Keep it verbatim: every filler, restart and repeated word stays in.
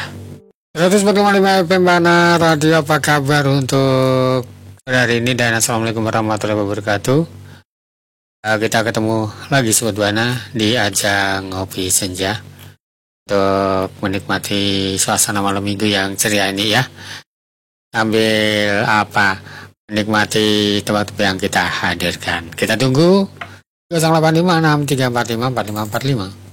seratus empat koma lima F M Mana Radio, apa kabar untuk hari ini, dan assalamualaikum warahmatullahi wabarakatuh. uh, Kita ketemu lagi Sobat Bana di ajang ngopi senja untuk menikmati suasana malam minggu yang ceria ini ya, sambil apa menikmati tempat-tempat yang kita hadirkan. Kita tunggu nol delapan lima enam tiga empat lima empat lima empat lima.